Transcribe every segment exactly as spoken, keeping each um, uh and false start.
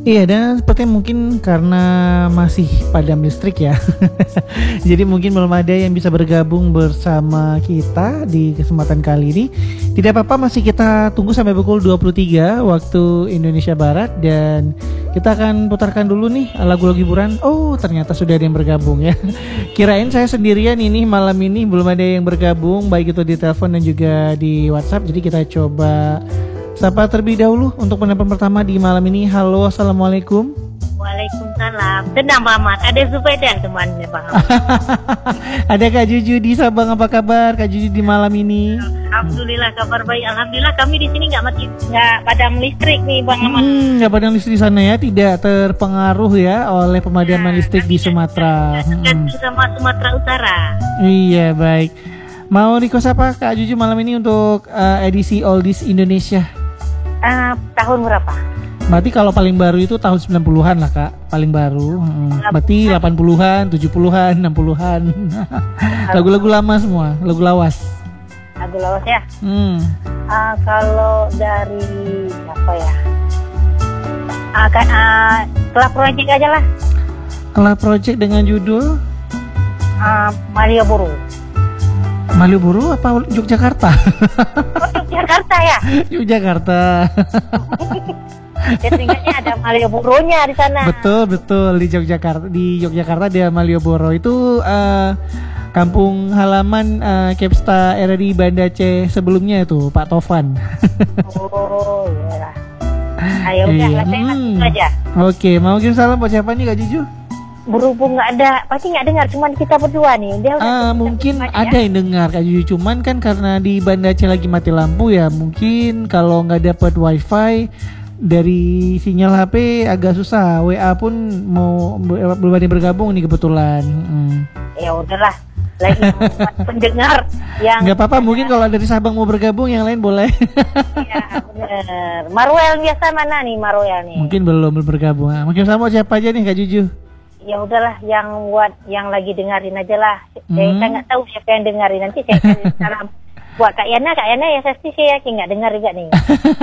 Iya, dan sepertinya mungkin karena masih padam listrik ya. Jadi mungkin belum ada yang bisa bergabung bersama kita di kesempatan kali ini. Tidak apa-apa, masih kita tunggu sampai pukul dua puluh tiga waktu Indonesia Barat. Dan kita akan putarkan dulu nih lagu-lagu hiburan. Oh, ternyata sudah ada yang bergabung ya. Kirain saya sendirian ini malam ini, belum ada yang bergabung, baik itu di telepon dan juga di WhatsApp. Jadi kita coba sapa terlebih dahulu untuk penelpon pertama di malam ini. Halo, assalamualaikum. Waalaikumsalam. Tenang Pak Ahmad, ada Zubaida temannya Pak Ahmad. Ada Kak Juju di Sabang, apa kabar Kak Juju di malam ini? Alhamdulillah kabar baik. Alhamdulillah kami di sini nggak mati, nggak padam listrik nih Bang Ahmad. Hmm, nggak padam listrik di sana ya, tidak terpengaruh ya oleh pemadaman ya, listrik di Sumatera. Hmm. Sama Sumatera Utara. Iya, baik. Mau request apa Kak Juju malam ini untuk uh, edisi Oldies Indonesia? Uh, tahun berapa? Berarti kalau paling baru itu tahun sembilan puluhan lah Kak, paling baru. Hmm. Berarti delapan puluhan, tujuh puluhan, enam puluhan. Lagu-lagu lama semua, lagu lawas. Lagu lawas ya? Hmm. Uh, kalau dari apa ya? Uh, kan, uh, Club Project aja lah. Club Project dengan judul uh, Malioboro. Malioboro apa Yogyakarta? Oh, Yogyakarta ya? Yogyakarta. Ingatnya ada Malioboro-nya di sana. Betul betul, di Yogyakarta, di Yogyakarta ada Malioboro. Itu uh, kampung halaman uh, Kepsta R R I Banda Aceh sebelumnya itu Pak Tovan. Oh iya. Ayo udah iya. hmm. aja. Oke, mau kirim salam buat siapa nih Kak Juju? Berhubung nggak ada, pasti nggak dengar, cuman kita berdua nih. Dia ah, mungkin ada ya? Yang dengar Kak Juju, cuman kan karena di Banda Aceh lagi mati lampu ya, mungkin kalau nggak dapat wifi dari sinyal H P agak susah. W A pun mau belum ada yang bergabung nih kebetulan. Hmm. Ya udahlah, lagi pendengar yang nggak apa-apa, mungkin kalau dari Sabang mau bergabung yang lain boleh. Iya benar. Marwel biasa mana nih Marwel nih? Mungkin belum belum bergabung. Ah, mungkin sama siapa aja nih Kak Juju? Ya udahlah, yang buat yang lagi dengerin aja lah. Hmm. Saya nggak tahu siapa yang dengerin, nanti saya kasih salam buat Kak Yana. Kak Yana ya pasti saya yakin nggak dengar juga nih.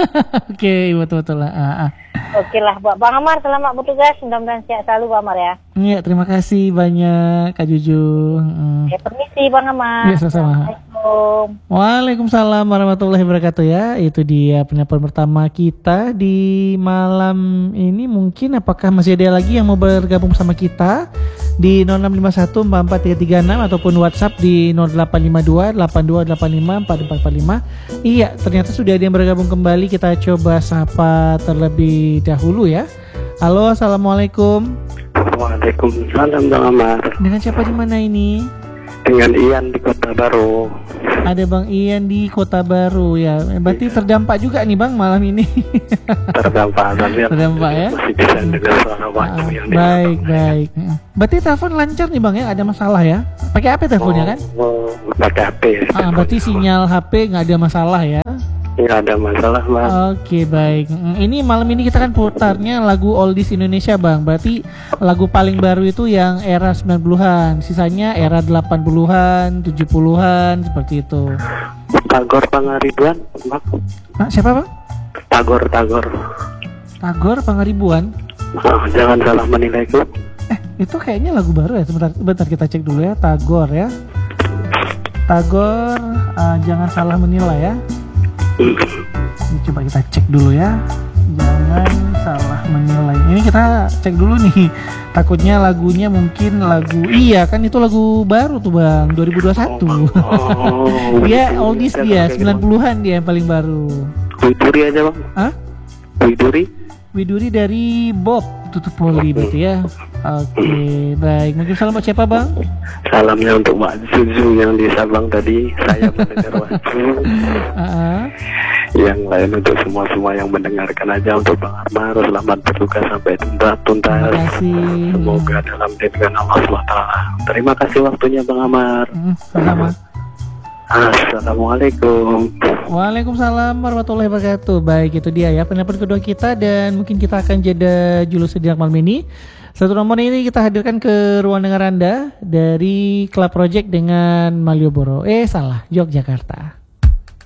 Oke, betul-betul lah. Ah, ah. Oke lah, buat Bang Amar selamat bertugas, mudah-mudahan sehat selalu Bang Amar ya. Iya, terima kasih banyak Kak Juju. Hmm. Ya permisi Bang Amar. Iya, sama-sama. Assalamualaikum. Waalaikumsalam warahmatullahi wabarakatuh ya. Itu dia penelpon pertama kita di malam ini. Mungkin apakah masih ada lagi yang mau bergabung sama kita di nol enam lima satu empat empat tiga tiga enam ataupun WhatsApp di nol delapan lima dua delapan dua delapan lima empat empat empat lima. Iya, ternyata sudah ada yang bergabung kembali. Kita coba sapa terlebih dahulu ya. Halo, assalamualaikum. Waalaikumsalam Bang Amar. Dengan siapa di mana ini? Dengan Ian di Kota Baru. Ada Bang Ian di Kota Baru ya. Berarti terdampak juga nih Bang malam ini. Terdampak, tapi terdampak ya. Masih bisa dengar suara waktu ah, yang baik baik. Berarti telepon lancar nih Bang ya, ada masalah ya? Pakai H P teleponnya kan? Oh, pakai H P. Ah, berarti sinyal H P nggak ada masalah ya? Nggak ada masalah Bang. Oke baik. Ini malam ini kita kan putarnya lagu Oldies Indonesia Bang. Berarti lagu paling baru itu yang era sembilan puluhan, sisanya era delapan puluhan, tujuh puluhan seperti itu. Tagor Pangaribuan Bang. Nah, siapa Bang? Tagor Tagor. Tagor Pangaribuan. Oh, jangan salah menilai itu. Eh itu kayaknya lagu baru ya. Sebentar, sebentar kita cek dulu ya. Tagor ya. Tagor uh, jangan salah menilai ya. Ini coba kita cek dulu ya. Jangan salah menilai. Ini kita cek dulu nih. Takutnya lagunya mungkin lagu, iya kan itu lagu baru tuh Bang, dua ribu dua puluh satu. Oh, dia oldies dia, sembilan puluhan dia yang paling baru. Widuri aja Bang. Hah? Widuri? Widuri dari Bob Tutup Poli berarti ya. Oke, baik. Mungkin salam buat siapa Bang? Salamnya untuk Mbak Zuzu yang di Sabang tadi. Saya mendengar waktu. Uh-huh. Yang lain untuk semua-semua yang mendengarkan aja, untuk Bang Amar selamat bertugas sampai tuntas. tuntas. Terima kasih. Semoga dalam bimbingan Allah subhanahu wa taala. Terima kasih waktunya Bang Amar. Mm, sama. Assalamualaikum. Waalaikumsalam warahmatullahi wabarakatuh. Baik, itu dia ya penelpon kedua kita, dan mungkin kita akan jeda dulu sejenak malam ini. Satu nomor ini kita hadirkan ke ruang dengar Anda dari Club Project dengan Malioboro. Eh salah, Yogyakarta.